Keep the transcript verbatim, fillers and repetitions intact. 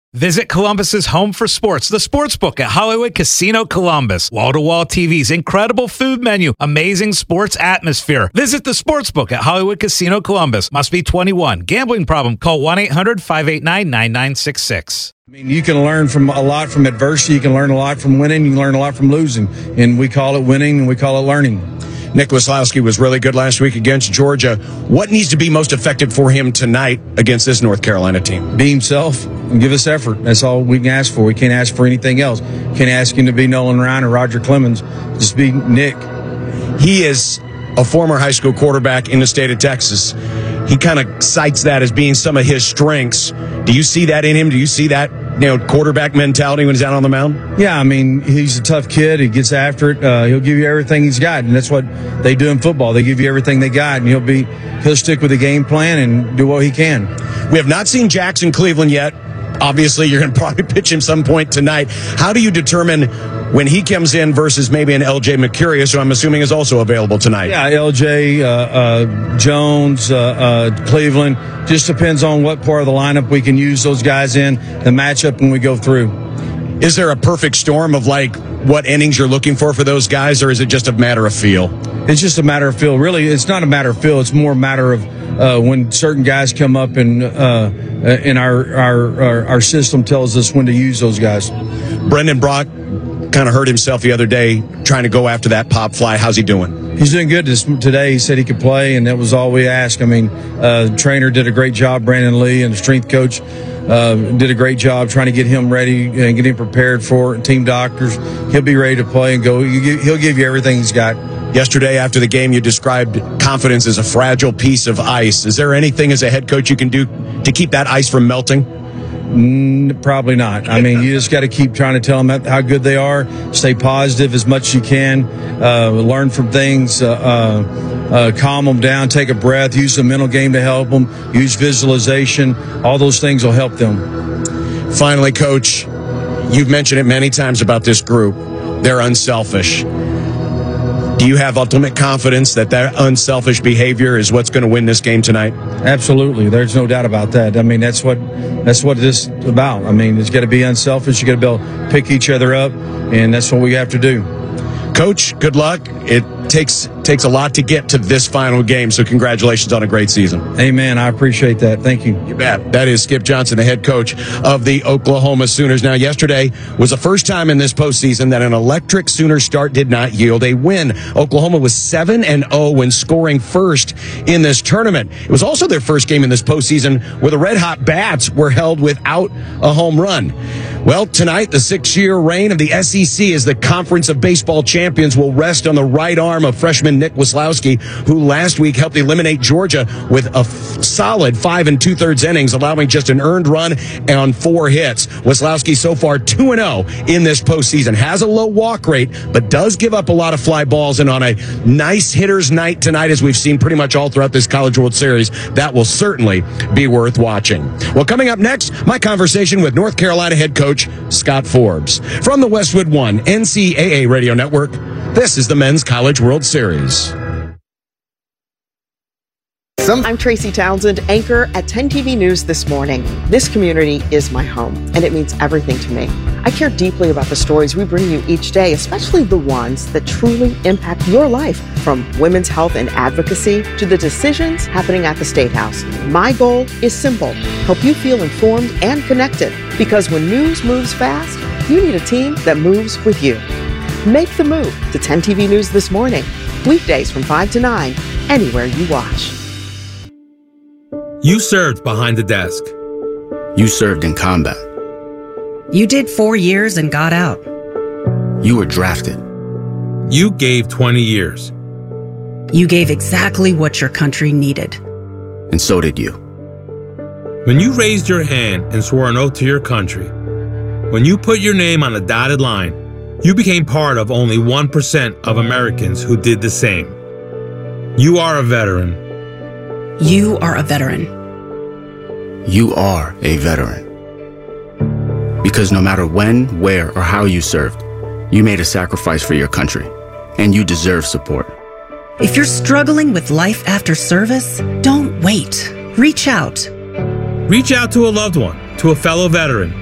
Visit Columbus's home for sports, the Sportsbook at Hollywood Casino Columbus. Wall-to-wall T Vs, incredible food menu, amazing sports atmosphere. Visit the Sportsbook at Hollywood Casino Columbus. Must be twenty-one. Gambling problem? Call one eight hundred five eight nine nine nine six six. I mean, you can learn from a lot from adversity. You can learn a lot from winning. You can learn a lot from losing. And we call it winning and we call it learning. Nick Weslowski was really good last week against Georgia. What needs to be most effective for him tonight against this North Carolina team? Be himself and give us effort. That's all we can ask for. We can't ask for anything else. Can't ask him to be Nolan Ryan or Roger Clemens. Just be Nick. He is a former high school quarterback in the state of Texas. He kind of cites that as being some of his strengths. Do you see that in him? Do you see that, you know, quarterback mentality when he's out on the mound? Yeah, I mean, he's a tough kid. He gets after it. Uh, he'll give you everything he's got, and that's what they do in football. They give you everything they got, and he'll be he'll stick with the game plan and do what he can. We have not seen Jackson Cleveland yet. Obviously, you're going to probably pitch him some point tonight. How do you determine when he comes in versus maybe an L J Mercurius, who I'm assuming is also available tonight? Yeah, L J, uh, uh, Jones, uh, uh, Cleveland. Just depends on what part of the lineup we can use those guys in, the matchup when we go through. Is there a perfect storm of, like, what innings you're looking for for those guys, or is it just a matter of feel? It's just a matter of feel. Really, it's not a matter of feel. It's more a matter of uh, when certain guys come up and uh, in our, our, our, our system tells us when to use those guys. Brendan Brock kind of hurt himself the other day trying to go after that pop fly. How's he doing? He's doing good this, today. He said he could play, and that was all we asked. I mean, uh, the trainer did a great job, Brandon Lee, and the strength coach uh, did a great job trying to get him ready and get him prepared for it. Team doctors. He'll be ready to play and go. He'll give you everything he's got. Yesterday, after the game, you described confidence as a fragile piece of ice. Is there anything as a head coach you can do to keep that ice from melting? Mm, probably not. I mean, you just got to keep trying to tell them how good they are. Stay positive as much as you can. Uh, learn from things. Uh, uh, uh, calm them down. Take a breath. Use the mental game to help them. Use visualization. All those things will help them. Finally, Coach, you've mentioned it many times about this group. They're unselfish. Do you have ultimate confidence that that unselfish behavior is what's going to win this game tonight? Absolutely. There's no doubt about that. I mean, that's what that's what this is about. I mean, it's got to be unselfish. You got to be able to pick each other up, and that's what we have to do. Coach, good luck. It takes takes a lot to get to this final game, so congratulations on a great season. Amen. I appreciate that. Thank you. You bet. That is Skip Johnson, the head coach of the Oklahoma Sooners. Now, yesterday was the first time in this postseason that an electric Sooner start did not yield a win. Oklahoma was seven and oh when scoring first in this tournament. It was also their first game in this postseason where the red-hot Bats were held without a home run. Well, tonight, the six-year reign of the S E C as the Conference of Baseball Champions will rest on the right arm of freshman Nick Weslowski, who last week helped eliminate Georgia with a f- solid five and two-thirds innings, allowing just an earned run on four hits. Weslowski so far two and oh in this postseason. Has a low walk rate, but does give up a lot of fly balls, and on a nice hitter's night tonight, as we've seen pretty much all throughout this College World Series, that will certainly be worth watching. Well, coming up next, my conversation with North Carolina head coach Scott Forbes. From the Westwood One N C double A Radio Network, this is the Men's College World Series. I'm Tracy Townsend, anchor at ten T V News This Morning. This community is my home, and it means everything to me. I care deeply about the stories we bring you each day, especially the ones that truly impact your life, from women's health and advocacy to the decisions happening at the State House. My goal is simple: help you feel informed and connected, because when news moves fast, you need a team that moves with you. Make the move to ten T V News This Morning, weekdays from five to nine, anywhere you watch. You served behind the desk. You served in combat. You did four years and got out. You were drafted. You gave twenty years. You gave exactly what your country needed. And so did you. When you raised your hand and swore an oath to your country, when you put your name on a dotted line, you became part of only one percent of Americans who did the same. You are a veteran. You are a veteran. You are a veteran. Because no matter when, where, or how you served, you made a sacrifice for your country, and you deserve support. If you're struggling with life after service, don't wait. Reach out. Reach out to a loved one, to a fellow veteran,